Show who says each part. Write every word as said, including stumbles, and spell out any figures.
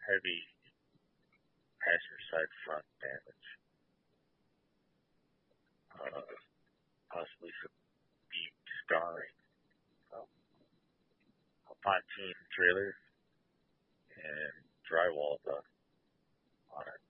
Speaker 1: heavy passenger side front damage, uh, possibly some deep scarring, um, a pontoon trailer, and drywall done on it.